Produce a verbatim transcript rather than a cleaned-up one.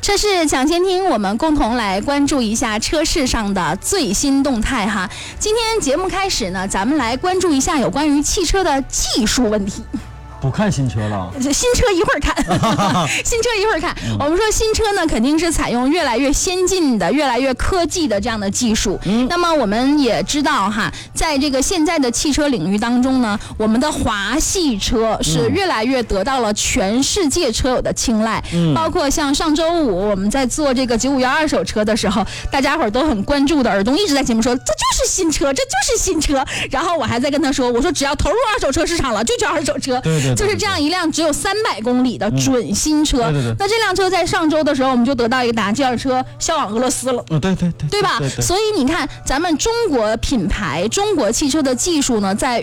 车市抢先听，我们共同来关注一下车市上的最新动态哈。今天节目开始呢，咱们来关注一下有关于汽车的技术问题。 不看新车了， 新车一会儿看，新车一会儿看。嗯、我们说新车呢，肯定是采用越来越先进的、越来越科技的这样的技术。嗯、那么我们也知道哈，在这个现在的汽车领域当中呢，我们的华系车是越来越得到了全世界车友的青睐。嗯、包括像上周五我们在做这个九五幺二手车的时候，大家伙儿都很关注的，尔东一直在节目说这就是新车，这就是新车。然后我还在跟他说，我说只要投入二手车市场了，就叫二手车。 对对。 就是这样一辆只有三百公里的准新车。 嗯、对对对。 那这辆车在上周的时候，我们就得到一个答案，这辆车销往俄罗斯了。 嗯、哦，对对对， 对吧？ 对对对。 所以你看，咱们中国品牌、中国汽车的技术呢，在